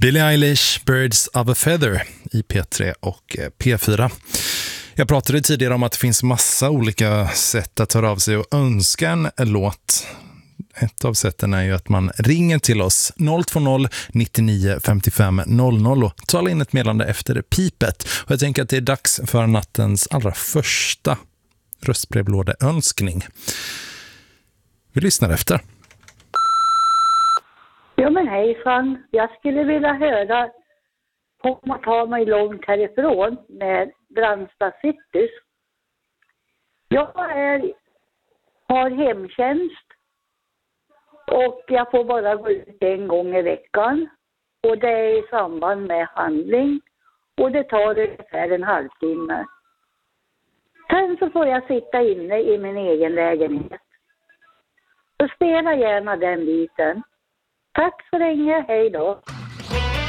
Billie Eilish, Birds of a Feather i P3 och P4. Jag pratade tidigare om att det finns massa olika sätt att höra av sig och önska en låt. Ett av sätten är ju att man ringer till oss 020 99 55 00 och talar in ett meddelande efter pipet. Och jag tänker att det är dags för nattens allra första röstbrevlådeönskning. Vi lyssnar efter. Ja men hejsan, jag skulle vilja höra Kom och ta mig långt härifrån med Brandsta City. Jag har hemtjänst och jag får bara gå ut en gång i veckan och det är i samband med handling och det tar ungefär en halvtimme. Sen så får jag sitta inne i min egen lägenhet. Så spela gärna den biten. Tack så länge, hej då.